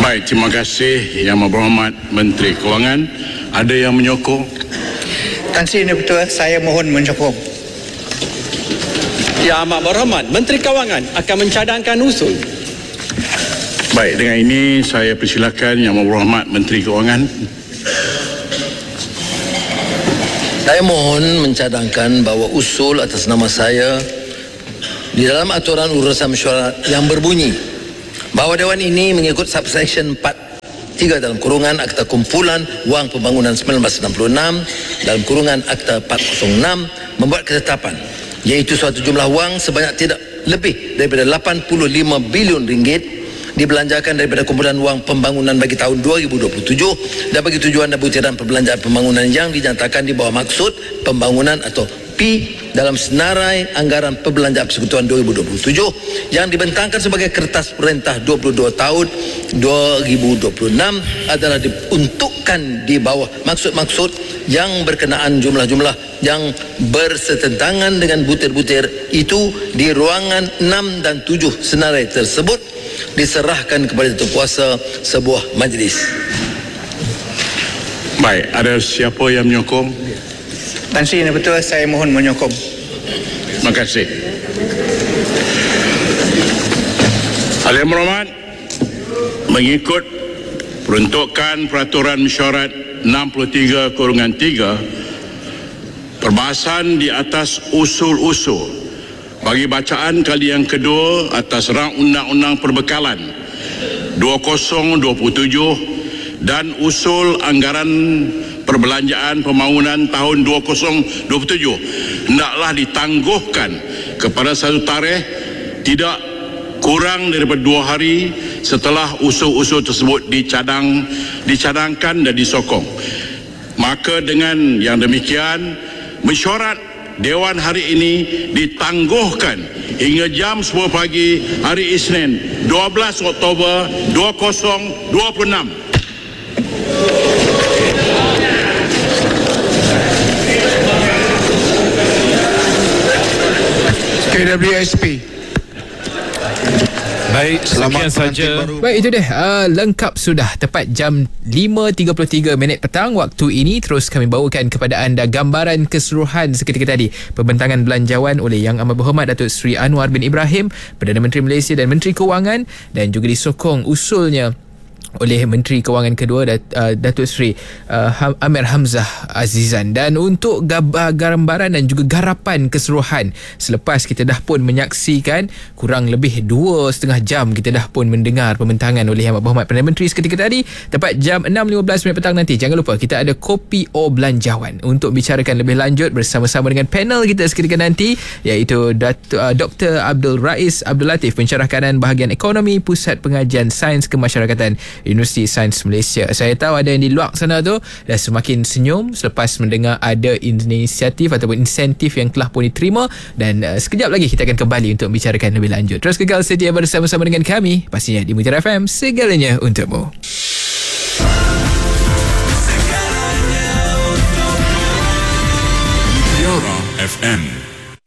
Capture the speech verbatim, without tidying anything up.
Baik, terima kasih Yang Berhormat Menteri Kewangan. Ada yang menyokong? Tan Sri Betul, saya mohon menyokong. Yang Amat Berhormat Menteri Kewangan akan mencadangkan usul. Baik, dengan ini saya persilakan Yang Berhormat Menteri Kewangan. Saya mohon mencadangkan bahawa usul atas nama saya di dalam aturan urusan mesyuarat yang berbunyi bahawa Dewan ini mengikut subsection empat tiga dalam kurungan Akta Kumpulan Wang Pembangunan seribu sembilan ratus enam puluh enam dalam kurungan Akta empat kosong enam membuat ketetapan iaitu suatu jumlah wang sebanyak tidak lebih daripada lapan puluh lima bilion ringgit dibelanjakan daripada kumpulan wang pembangunan bagi tahun dua ribu dua puluh tujuh dan bagi tujuan dan butiran perbelanjaan pembangunan yang dinyatakan di bawah maksud pembangunan atau P dalam senarai anggaran perbelanjaan persekutuan dua ribu dua puluh tujuh yang dibentangkan sebagai kertas perintah dua puluh dua tahun dua ribu dua puluh enam adalah diuntukkan di bawah maksud-maksud yang berkenaan jumlah-jumlah yang bersetentangan dengan butir-butir itu di ruangan enam dan tujuh senarai tersebut diserahkan kepada Tuan Kuasa sebuah majlis. Baik, ada siapa yang menyokong? Tan Sri Betul, saya mohon menyokong. Terima kasih. Yang Berhormat, mengikut peruntukan Peraturan Mesyuarat enam puluh tiga kurungan tiga, perbahasan di atas usul-usul bagi bacaan kali yang kedua atas rang Undang-Undang Perbekalan dua ribu dua puluh tujuh dan usul anggaran perbelanjaan pembangunan tahun dua ribu dua puluh tujuh hendaklah ditangguhkan kepada satu tarikh tidak kurang daripada dua hari setelah usul-usul tersebut dicadang, dicadangkan dan disokong. Maka dengan yang demikian, mesyuarat Dewan hari ini ditangguhkan hingga jam sepuluh pagi hari Isnin dua belas Oktober dua ribu dua puluh enam. K W S P. Baik, sekian saja. Baik, itu dia uh, lengkap sudah tepat jam lima tiga puluh tiga minit petang waktu ini. Terus kami bawakan kepada anda gambaran keseluruhan seketika tadi pembentangan belanjawan oleh Yang Amat Berhormat Datuk Seri Anwar bin Ibrahim, Perdana Menteri Malaysia dan Menteri Kewangan, dan juga disokong usulnya oleh Menteri Kewangan kedua Dat, uh, Datuk Seri uh, Amir Hamzah Azizan. Dan untuk gambaran dan juga garapan keseluruhan selepas kita dah pun menyaksikan kurang lebih dua setengah jam, kita dah pun mendengar pembentangan oleh Yang Amat Berhormat Perdana Menteri seketika tadi tepat jam enam lima belas minit petang nanti. Jangan lupa kita ada Kopi O Belanjawan untuk bicarakan lebih lanjut bersama-sama dengan panel kita seketika nanti, iaitu Datuk, uh, Doktor Abdul Rais Abdul Latif, Pensyarah Kanan Bahagian Ekonomi Pusat Pengajian Sains Kemasyarakatan Universiti Sains Malaysia. Saya tahu ada yang di luar sana tu dah semakin senyum selepas mendengar ada inisiatif ataupun insentif yang telah pun diterima, dan uh, sekejap lagi kita akan kembali untuk bicarakan lebih lanjut. Terus kekal setia bersama-sama dengan kami pastinya di Mutiara F M, segalanya untukmu. Mutiara F M.